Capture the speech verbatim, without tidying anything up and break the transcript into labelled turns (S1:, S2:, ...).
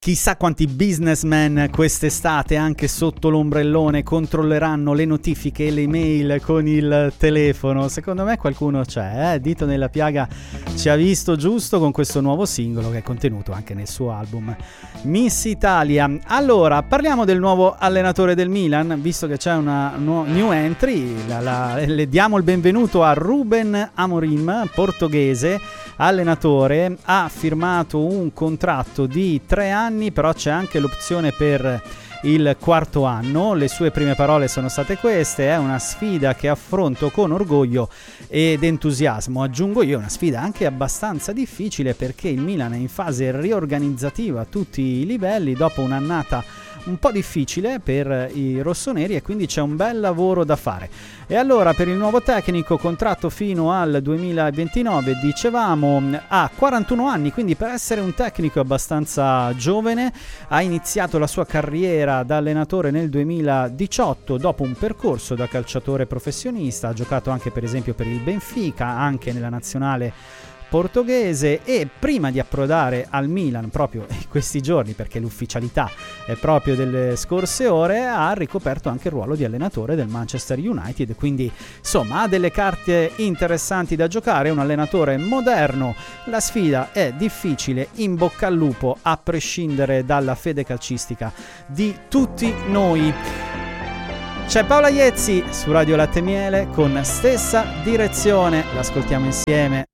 S1: Chissà quanti businessmen quest'estate anche sotto l'ombrellone controlleranno le notifiche e le email con il telefono. Secondo me qualcuno c'è, eh? Dito nella piaga ci ha visto giusto con questo nuovo singolo che è contenuto anche nel suo album Miss Italia. Allora, parliamo del nuovo allenatore del Milan, visto che c'è una no, new entry, la, la, le diamo il benvenuto a Ruben Amorim, portoghese, allenatore, ha firmato un contratto di tre anni, però c'è anche l'opzione per il quarto anno. Le sue prime parole sono state queste: è una sfida che affronto con orgoglio ed entusiasmo. Aggiungo io, una sfida anche abbastanza difficile perché il Milan è in fase riorganizzativa a tutti i livelli dopo un'annata un po' difficile per i rossoneri e quindi c'è un bel lavoro da fare. E allora per il nuovo tecnico, contratto fino al duemilaventinove, dicevamo, ha quarantuno anni, quindi per essere un tecnico abbastanza giovane. Ha iniziato la sua carriera da allenatore nel duemiladiciotto dopo un percorso da calciatore professionista, ha giocato anche per esempio per il Benfica, anche nella nazionale portoghese, e prima di approdare al Milan proprio in questi giorni, perché l'ufficialità è proprio delle scorse ore, ha ricoperto anche il ruolo di allenatore del Manchester United, quindi insomma ha delle carte interessanti da giocare, è un allenatore moderno, la sfida è difficile, in bocca al lupo a prescindere dalla fede calcistica di tutti noi. C'è Paola Iezzi su Radio Latte e Miele con Stessa Direzione, l'ascoltiamo insieme.